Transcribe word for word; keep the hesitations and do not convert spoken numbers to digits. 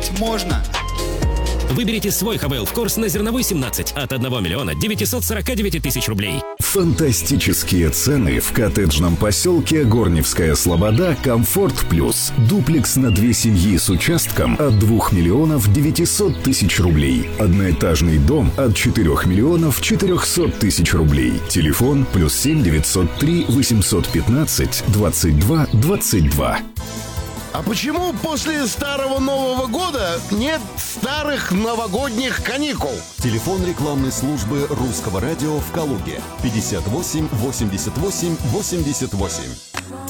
Жить можно. Выберите свой ха вэ эл в курс на зерновой семнадцать от одного миллиона девятисот сорока девяти тысяч рублей. Фантастические цены в коттеджном поселке Горневская Слобода «Комфорт Плюс». Дуплекс на две семьи с участком от двух миллионов девятисот тысяч рублей. Одноэтажный дом от четырех миллионов четырехсот тысяч рублей. Телефон плюс семь девятьсот три восемьсот пятнадцать двадцать два двадцать два. А почему после Старого Нового года нет старых новогодних каникул? Телефон рекламной службы Русского радио в Калуге. пятьдесят восемь восемьдесят восемь восемьдесят восемь.